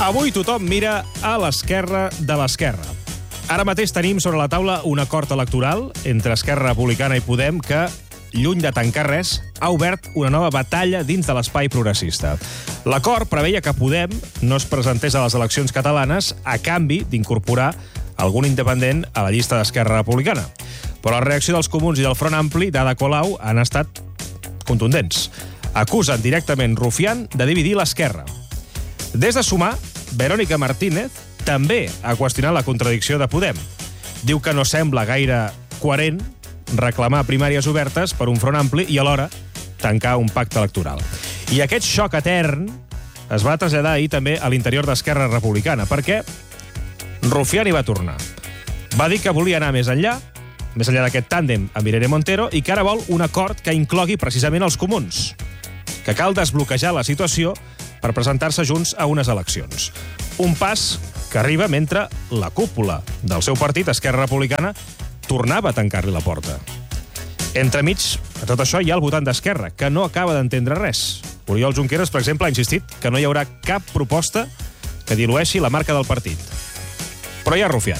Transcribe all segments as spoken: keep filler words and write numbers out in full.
Avui tothom mira a l'esquerra de l'esquerra. Ara mateix tenim sobre la taula un acord electoral entre Esquerra Republicana i Podem que, lluny de tancar res, ha obert una nova batalla dins de l'espai progressista. L'acord preveia que Podem no es presentés a les eleccions catalanes a canvi d'incorporar algun independent a la llista d'Esquerra Republicana. Però la reacció dels comuns i del Front Ampli d'Ada Colau han estat contundents. Acusen directament Rufián de dividir l'esquerra. Des de Sumar, Verónica Martínez també ha qüestionat la contradicció de Podem. Diu que no sembla gaire coherent reclamar primàries obertes per un Front Ampli i alhora tancar un pacte electoral. I aquest xoc etern es va traslladar ahir també a l'interior d'Esquerra Republicana, perquè Rufián hi va tornar. Va dir que volia anar més enllà, més enllà d'aquest tàndem amb Irene Montero, i que ara vol un acord que inclogui precisament els comuns, que cal desbloquejar la situació per presentar-se junts a unes eleccions. Un pas que arriba mentre la cúpula del seu partit, Esquerra Republicana, tornava a tancar-li la porta. Entremig, a tot això, hi ha el votant d'Esquerra, que no acaba d'entendre res. Oriol Junqueras, per exemple, ha insistit que no hi haurà cap proposta que dilueixi la marca del partit. Però hi ha Rufián.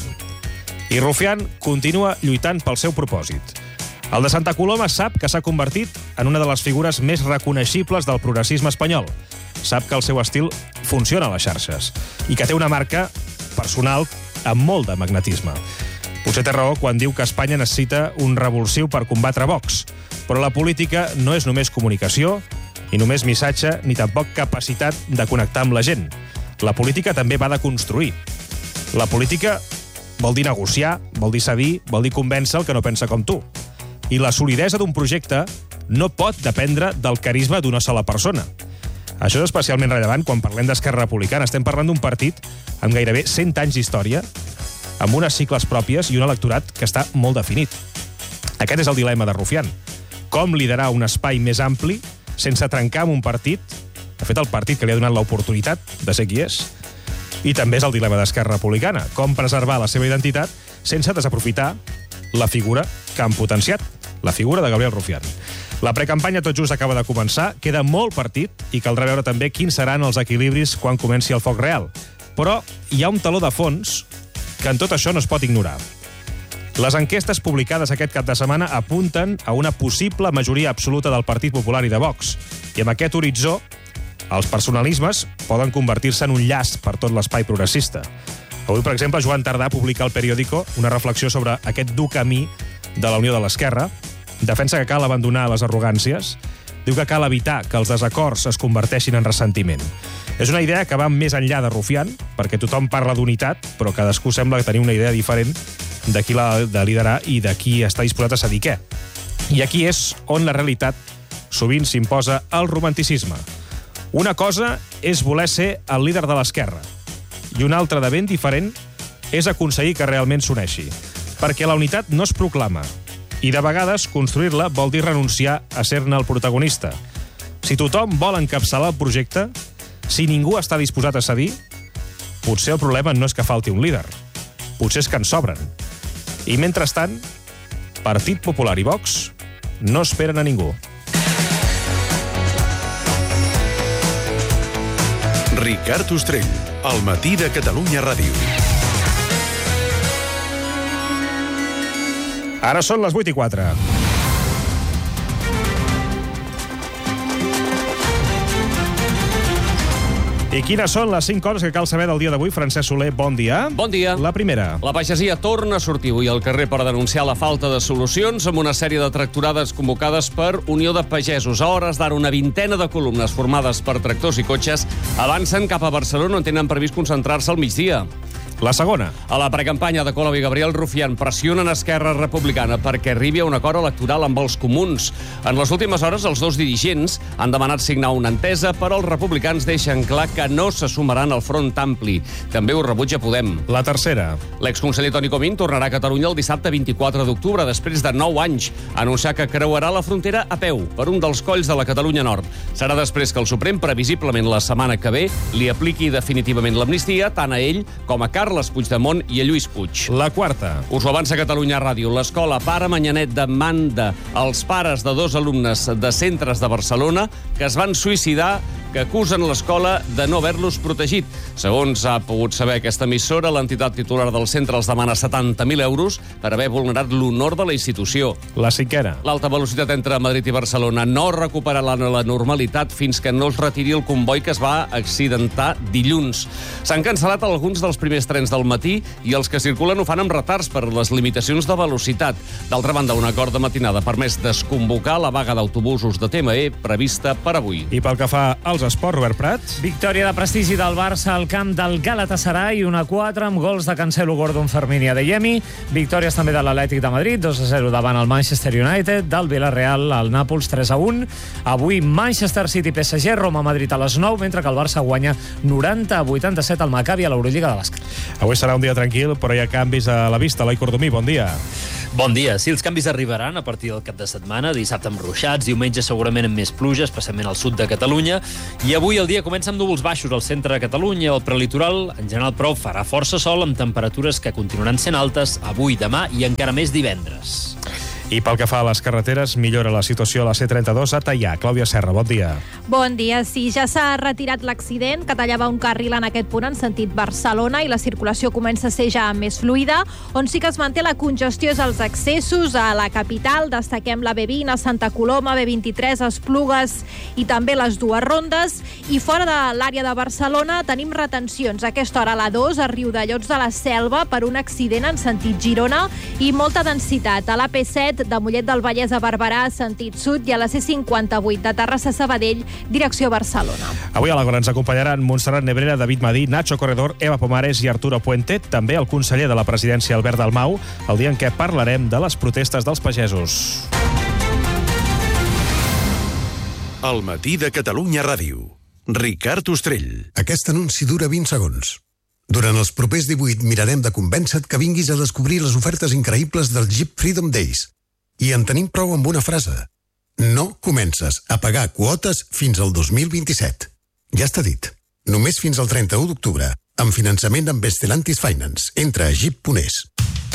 I Rufián continua lluitant pel seu propòsit. El de Santa Coloma sap que s'ha convertit en una de les figures més reconeixibles del progressisme espanyol. Sap que el seu estil funciona a les xarxes i que té una marca personal amb molt de magnetisme. Potser té raó quan diu que Espanya necessita un revulsiu per combatre Vox, però la política no és només comunicació, ni només missatge, ni tampoc capacitat de connectar amb la gent. La política també va de construir. La política vol dir negociar, vol dir cedir, vol dir convèncer el que no pensa com tu. I la solidesa d'un projecte no pot dependre del carisma d'una sola persona. Això és especialment rellevant quan parlem d'Esquerra Republicana. Estem parlant d'un partit amb gairebé cent anys d'història, amb unes cicles pròpies i un electorat que està molt definit. Aquest és el dilema de Rufián. Com liderar un espai més ampli sense trencar amb un partit, de fet el partit que li ha donat l'oportunitat de ser qui és. I també és el dilema d'Esquerra Republicana. Com preservar la seva identitat sense desaprofitar la figura que han potenciat, la figura de Gabriel Rufián. La precampanya tot just acaba de començar, queda molt partit i caldrà veure també quins seran els equilibris quan comenci el foc real. Però hi ha un taló de fons que en tot això no es pot ignorar. Les enquestes publicades aquest cap de setmana apunten a una possible majoria absoluta del Partit Popular i de Vox. I amb aquest horitzó, els personalismes poden convertir-se en un llast per tot l'espai progressista. Avui, per exemple, Joan Tardà publica al Periódico una reflexió sobre aquest dur camí de la Unió de l'Esquerra. Defensa que cal abandonar les arrogàncies. Diu que cal evitar que els desacords es converteixin en ressentiment. És una idea que va més enllà de Rufián, perquè tothom parla d'unitat, però cadascú sembla tenir una idea diferent de qui l'ha de liderar i de qui està disposat a cedir què. I aquí és on la realitat sovint s'imposa al romanticisme. Una cosa és voler ser el líder de l'esquerra, i una altra de ben diferent és aconseguir que realment s'uneixi. Perquè la unitat no es proclama, i de vegades construir-la vol dir renunciar a ser-ne el protagonista. Si tothom vol encapçalar el projecte, si ningú està disposat a cedir, potser el problema no és que falti un líder, potser és que en sobren. I mentrestant, Partit Popular i Vox no esperen a ningú. Ricard Ostrell, al matí de Catalunya Ràdio. Ara són les vuit i quatre. I quines són les cinc coses que cal saber del dia d'avui? Francesc Soler, bon dia. Bon dia. La primera. La pagesia torna a sortir avui al carrer per denunciar la falta de solucions amb una sèrie de tractorades convocades per Unió de Pagesos. A hores d'ara, una vintena de columnes formades per tractors i cotxes avancen cap a Barcelona, on tenen previst concentrar-se al migdia. La segona. A la precampanya de Colau i Gabriel Rufián pressionen Esquerra Republicana perquè arribi a un acord electoral amb els comuns. En les últimes hores, els dos dirigents han demanat signar una entesa, però els republicans deixen clar que no se sumaran al Front Ampli. També ho rebutja Podem. La tercera. L'exconseller Toni Comín tornarà a Catalunya el dissabte vint-i-quatre d'octubre, després de nou anys, a anunciar que creuarà la frontera a peu per un dels colls de la Catalunya Nord. Serà després que el Suprem, previsiblement la setmana que ve, li apliqui definitivament l'amnistia tant a ell com a Carles Carles Puigdemont i a Lluís Puig. La quarta. Us ho avança Catalunya Ràdio. L'escola Pare Manyanet demanda als pares de dos alumnes de centres de Barcelona que es van suïcidar que acusen l'escola de no haver-los protegit. Segons ha pogut saber aquesta emissora, l'entitat titular del centre els demana setanta mil euros per haver vulnerat l'honor de la institució. La cinquena. L'alta velocitat entre Madrid i Barcelona no recuperarà la normalitat fins que no es retiri el comboi que es va accidentar dilluns. S'han cancel·lat alguns dels primers trens del matí i els que circulen ho fan amb retards per les limitacions de velocitat. D'altra banda, un acord de matinada ha permès desconvocar la vaga d'autobusos de T M E prevista per avui. I pel que fa als esports, Robert Prat. Victòria de prestigi del Barça al camp del Galatasaray, un a quatre amb gols de Cancelo, Gordon, Fermín i Adeyemi. Victòries també de l'Atlètic de Madrid, dos a zero davant el Manchester United, del Villarreal al Nàpols, tres a un. Avui Manchester City, P S G, Roma, Madrid a les nou, mentre que el Barça guanya noranta a vuitanta-set al Maccabi a l'Eurolliga de bàsquet. Avui serà un dia tranquil, però hi ha canvis a la vista. Eloi Cordomí, bon dia. Bon dia. Sí, els canvis arribaran a partir del cap de setmana, dissabte amb ruixats, diumenge segurament amb més pluja, especialment al sud de Catalunya, i avui el dia comença amb núvols baixos al centre de Catalunya, al prelitoral, en general, però farà força sol amb temperatures que continuaran sent altes avui, demà i encara més divendres. I pel que fa a les carreteres, millora la situació a la C trenta-dos a Teià. Clàudia Serra, bon dia. Bon dia. Sí, ja s'ha retirat l'accident que tallava un carril en aquest punt en sentit Barcelona i la circulació comença a ser ja més fluida. On sí que es manté la congestió és als accessos a la capital. Destaquem la B vint a Santa Coloma, B vint-i-tres a Esplugues i també les dues rondes. I fora de l'àrea de Barcelona tenim retencions. A aquesta hora a la dos a Riudellots de la Selva per un accident en sentit Girona i molta densitat. A la P set de Mollet del Vallès a Barberà, sentit sud, i a la C cinquanta-vuit de Terrassa a Sabadell, direcció Barcelona. Avui a l'Agora ens acompanyaran Montserrat Nebrera, David Madí, Nacho Corredor, Eva Pomares i Arturo Puente, també el conseller de la presidència Albert Dalmau, el dia en què parlarem de les protestes dels pagesos. El matí de Catalunya Ràdio. Ricard Ostrell. Aquest anunci dura vint segons. Durant els propers divuit mirarem de convèncer-te que vinguis a descobrir les ofertes increïbles del Jeep Freedom Days. I en tenim prou amb una frase. No comences a pagar quotes fins al dos mil vint-i-set. Ja està dit. Només fins al trenta-u d'octubre. Amb finançament amb Estelantis Finance. Entra a jeep punt es.